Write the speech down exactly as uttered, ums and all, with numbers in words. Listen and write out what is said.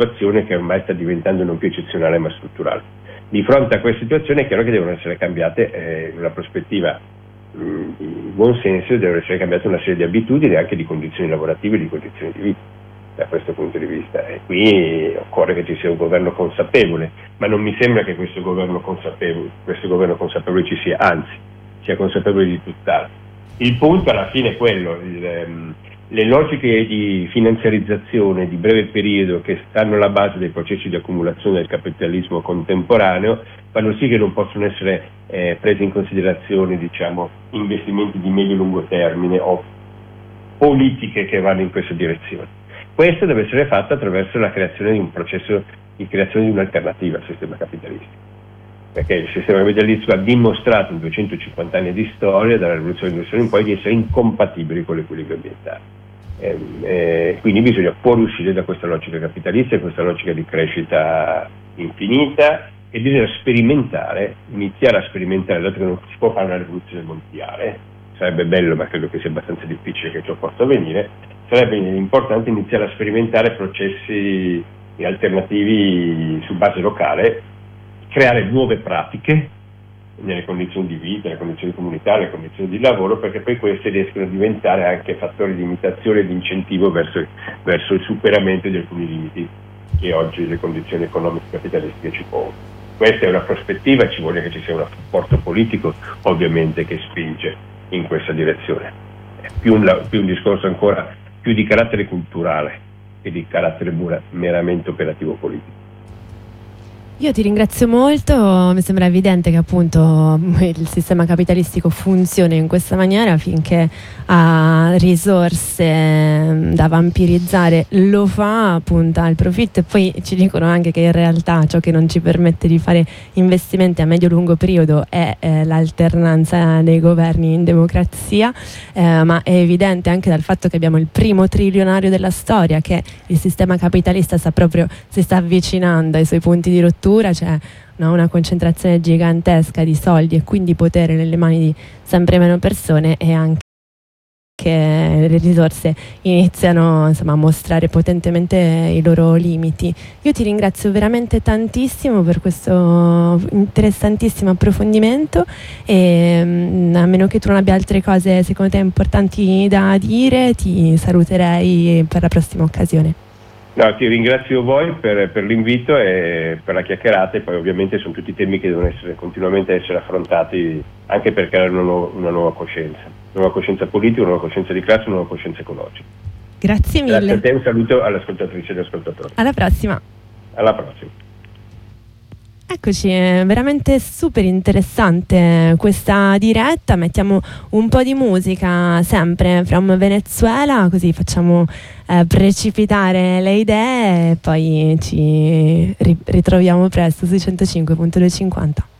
situazione che ormai sta diventando non più eccezionale ma strutturale. Di fronte a questa situazione è chiaro che devono essere cambiate eh, in una prospettiva mh, in buon senso, devono essere cambiate una serie di abitudini e anche di condizioni lavorative e di condizioni di vita. Da questo punto di vista, e qui occorre che ci sia un governo consapevole, ma non mi sembra che questo governo consapevole, questo governo consapevole ci sia, anzi, sia consapevole di tutt'altro. Il punto alla fine è quello, il, um, le logiche di finanziarizzazione di breve periodo che stanno alla base dei processi di accumulazione del capitalismo contemporaneo fanno sì che non possono essere eh, presi in considerazione, diciamo, investimenti di medio-lungo termine o politiche che vanno in questa direzione. Questo deve essere fatto attraverso la creazione di un processo di creazione di un'alternativa al sistema capitalistico, perché il sistema capitalistico ha dimostrato in duecentocinquanta anni di storia, dalla rivoluzione industriale in poi, di essere incompatibile con l'equilibrio ambientale. E, e, quindi bisogna fuoriuscire da questa logica capitalista, questa logica di crescita infinita, e bisogna sperimentare, iniziare a sperimentare, dato che non si può fare una rivoluzione mondiale, sarebbe bello ma credo che sia abbastanza difficile che ciò possa avvenire. Sarebbe importante iniziare a sperimentare processi alternativi su base locale, creare nuove pratiche nelle condizioni di vita, nelle condizioni comunitarie, nelle condizioni di lavoro, perché poi queste riescono a diventare anche fattori di imitazione e di incentivo verso, verso il superamento di alcuni limiti che oggi le condizioni economiche capitalistiche ci pongono. Questa è una prospettiva, ci vuole che ci sia un supporto politico ovviamente che spinge in questa direzione. È più un, più un discorso ancora più di carattere culturale che di carattere meramente operativo politico. Io ti ringrazio molto, mi sembra evidente che appunto il sistema capitalistico funzioni in questa maniera, finché ha risorse da vampirizzare lo fa, punta al profitto, e poi ci dicono anche che in realtà ciò che non ci permette di fare investimenti a medio-lungo periodo è eh, l'alternanza dei governi in democrazia, eh, ma è evidente anche dal fatto che abbiamo il primo trilionario della storia, che il sistema capitalista sta proprio, si sta avvicinando ai suoi punti di rottura. C'è no, una concentrazione gigantesca di soldi e quindi potere nelle mani di sempre meno persone, e anche che le risorse iniziano, insomma, a mostrare potentemente i loro limiti. Io ti ringrazio veramente tantissimo per questo interessantissimo approfondimento e a meno che tu non abbia altre cose secondo te importanti da dire, ti saluterei per la prossima occasione. No, ti ringrazio voi per, per l'invito e per la chiacchierata, e poi ovviamente sono tutti temi che devono essere continuamente essere affrontati, anche per creare una, nu- una nuova coscienza, una nuova coscienza politica, una nuova coscienza di classe, una nuova coscienza ecologica. Grazie mille. Grazie a te, un saluto alle ascoltatrici e agli ascoltatori. Alla prossima. Alla prossima. Eccoci, è veramente super interessante questa diretta. Mettiamo un po' di musica sempre from Venezuela, così facciamo eh, precipitare le idee e poi ci ri- ritroviamo presto sui centocinque virgola duecentocinquanta.